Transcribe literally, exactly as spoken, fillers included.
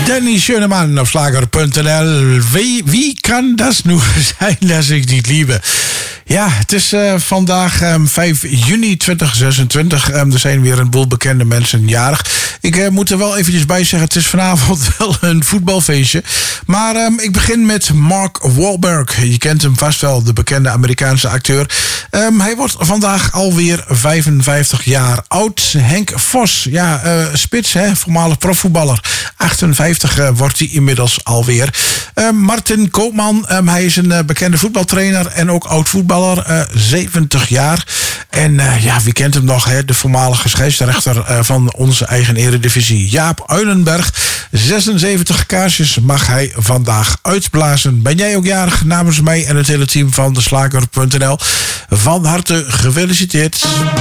Danny Schöneman op slager punt n l. Wie, wie kan dat nu zijn dat ik niet liebe? Ja, het is uh, vandaag um, vijf juni tweeduizend zesentwintig. Um, er zijn weer een boel bekende mensen jarig. Ik uh, moet er wel eventjes bij zeggen, het is vanavond wel een voetbalfeestje. Maar um, ik begin met Mark Wahlberg. Je kent hem vast wel, de bekende Amerikaanse acteur. Um, hij wordt vandaag alweer vijfenvijftig jaar oud. Henk Vos, ja, uh, spits, hè, voormalig profvoetballer. achtenvijftig uh, wordt hij inmiddels alweer. Uh, Martin Koopman, um, hij is een uh, bekende voetbaltrainer en ook oud voetballer. Uh, zeventig jaar. En uh, ja, wie kent hem nog? Hè? De voormalige scheidsrechter uh, van onze eigen eredivisie, Jaap Uilenberg. zesenzeventig kaarsjes mag hij vandaag uitblazen. Ben jij ook jarig? Namens mij en het hele team van de slager punt n l. Van harte gefeliciteerd.